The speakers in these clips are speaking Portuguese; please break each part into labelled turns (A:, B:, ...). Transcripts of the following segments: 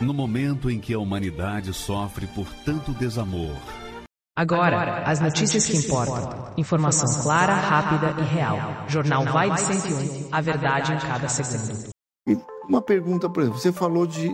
A: No momento em que a humanidade sofre por tanto desamor.
B: Agora, as notícias que importam. Informação clara, rápida e real. Jornal Vibe 101, a verdade em cada segundo.
C: E uma pergunta, por exemplo, você falou de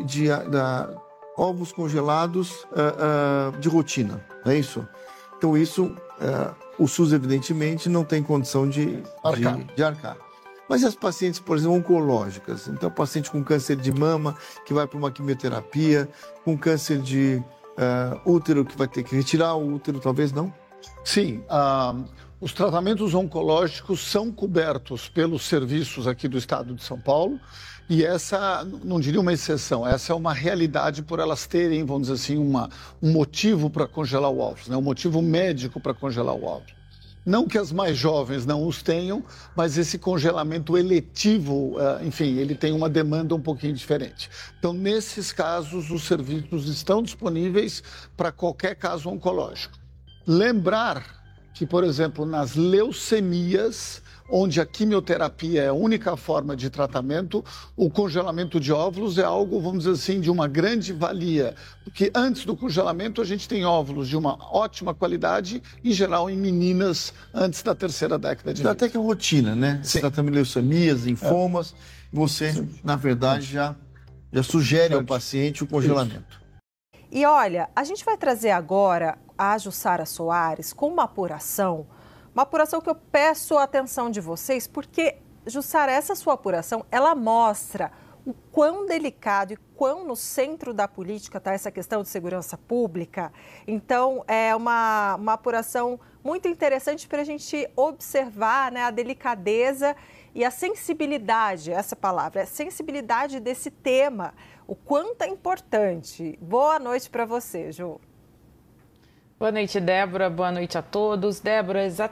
C: ovos congelados de rotina, não é isso? Então isso, o SUS evidentemente não tem condição de arcar. Mas as pacientes, por exemplo, oncológicas, então paciente com câncer de mama que vai para uma quimioterapia, com câncer de útero que vai ter que retirar o útero, talvez não?
D: Sim, os tratamentos oncológicos são cobertos pelos serviços aqui do estado de São Paulo e essa, não diria uma exceção, essa é uma realidade por elas terem, vamos dizer assim, um motivo para congelar o óvulo, né? Um motivo médico para congelar o óvulo. Não que as mais jovens não os tenham, mas esse congelamento eletivo, enfim, ele tem uma demanda um pouquinho diferente. Então, nesses casos, os serviços estão disponíveis para qualquer caso oncológico. Lembrar que, por exemplo, nas leucemias, onde a quimioterapia é a única forma de tratamento, o congelamento de óvulos é algo, vamos dizer assim, de uma grande valia. Porque antes do congelamento a gente tem óvulos de uma ótima qualidade, em geral em meninas antes da terceira década de vida.
C: Até que é rotina, né? Sim. Tratamento de leucemias, linfomas, você, na verdade, já sugere ao paciente o congelamento.
E: E olha, a gente vai trazer agora a Jussara Soares com uma apuração que eu peço a atenção de vocês, porque, Jussara, essa sua apuração, ela mostra o quão delicado e quão no centro da política está essa questão de segurança pública. Então, é uma apuração muito interessante para a gente observar, né, a delicadeza e a sensibilidade, essa palavra, a sensibilidade desse tema, o quanto é importante. Boa noite para você, Ju.
F: Boa noite, Débora. Boa noite a todos. Débora,